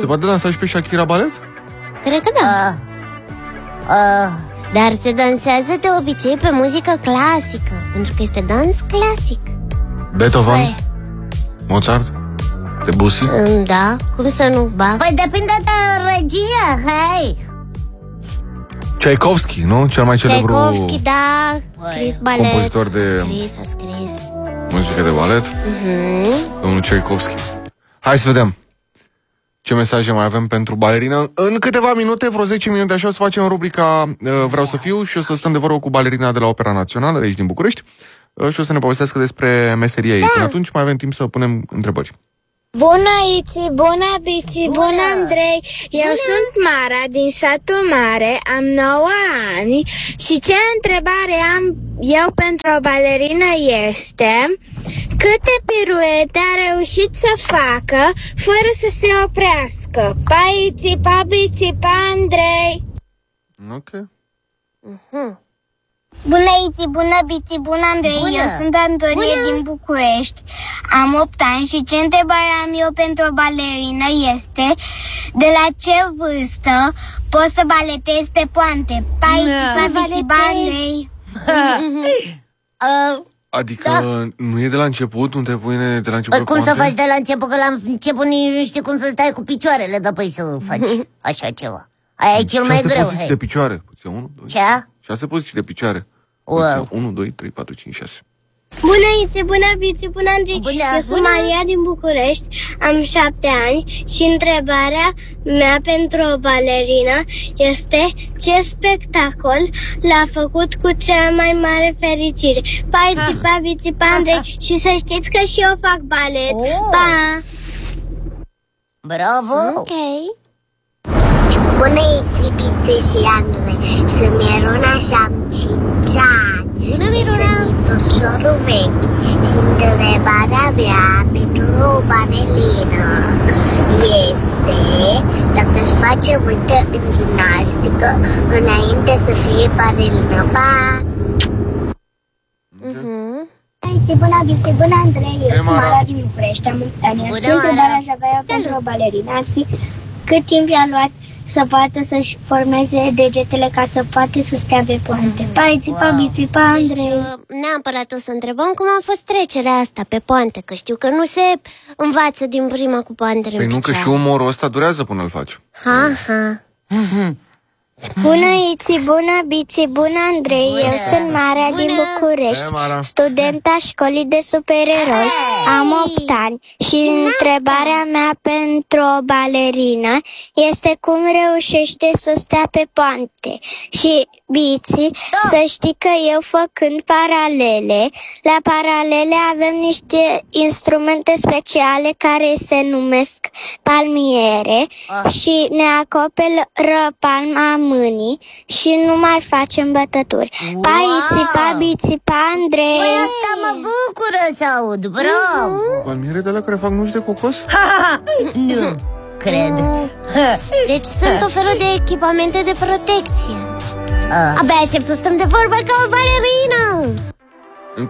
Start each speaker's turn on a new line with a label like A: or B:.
A: Se poate dansa și pe Shakira Ballet?
B: Cred că da. Dar se dansează de obicei pe muzică clasică, pentru că este dans clasic.
A: Beethoven? Mozart? Debussy?
B: Da, cum să nu?
C: Păi depinde de regie, hei!
A: Tchaikovsky, nu? Cel mai celebru
B: Tchaikovsky, da, scris balet.
A: compozitor de
B: a scris
A: muzică de balet. Domnul Tchaikovsky. Hai să vedem ce mesaje mai avem pentru balerină. În câteva minute, vreo 10 minute așa, o să facem rubrica Vreau să fiu și o să stăm de vorbă cu balerina de la Opera Națională de aici din București și o să ne povestească despre meseria ei. Până atunci mai avem timp să punem întrebări.
D: Bună, Iți, bună, Biți, bună, Andrei. Eu sunt Mara din satul mare, am 9 ani și ce întrebare am eu pentru o balerină este: câte piruete a reușit să facă fără să se oprească? Pa, Iți, pa, Biți, pa, Andrei.
A: Ok.
D: Bună, Iți, bună, Biți, bună, Andrei.
C: Bună.
D: Eu sunt Antonie din București. Am 8 ani și ce întrebare am eu pentru o balerină este: de la ce vârstă poți să baletezi pe poante? Pai, Biți, Andrei.
A: Adică nu e de la început, nu te pune de la început.
C: Cum să faci de la început? Că la început nici nu știi cum să stai cu picioarele, dar păi să faci așa ceva. Aia e cel mai
A: 6
C: greu.
A: poziții de picioare. 1, 2.
C: Ce?
A: 6 poziții de picioare.
C: Wow.
A: 1, 2, 3, 4, 5, 6.
D: Bună, Iți, bună, Biți, bună, Andrei.
C: Bună,
D: Eu sunt Maria din București, am 7 ani și întrebarea mea pentru o balerină este: ce spectacol l-a făcut cu cea mai mare fericire? Pa, Iți, pa, Biți, pa, Andrei. Și să știți că și eu fac balet. Pa!
C: Bravo!
B: Ok.
D: Bună, Iți, Biți și Andrei. Sunt Miruna și am 5 ani.
B: Bună, Miruna!
D: Tulciorul vechi și întrebarea mea pentru o balerina este dacă își face multă în gimnastică înainte să fie balerină. Pa! Bună, Bici, bună, Andrei. Eu sunt Mara din București, am 8 ani. Întrebarea aș avea pentru o balerină ar fi: cât timp i-a luat să poată să-și formeze degetele ca să poată să stea pe poante? Paiți, pa, Bici, pa, Andrei.
B: Deci, neapărat o să întrebăm cum a fost trecerea asta pe poante, că știu că nu se învață din prima cu poantele în
A: Păi nu, că
B: picioare.
A: și umorul ăsta durează până îl faci.
B: Ha.
D: Bună, Iți, bună, Bici, bună, Andrei.
C: Bună.
D: Eu sunt Mara din București,
A: Mara.
D: studenta școlii de supereroi. Am 8 ani și întrebarea mea pentru o balerină este: cum reușește să stea pe poante? Și, Bici, să știi că eu făcând paralele, la paralele avem niște instrumente speciale care se numesc palmiere și ne acoperă palma mâinii și nu mai facem bătături. Pa, Iți, pa, Bici, pa, Andrei.
C: Păi asta mă bucură să aud, bravo!
A: Palmiere de alea care fac nuci de cocos?
C: Nu, cred.
B: Deci sunt o felul de echipamente de protecție. Abia aștept să stăm de vorbă ca o balerină.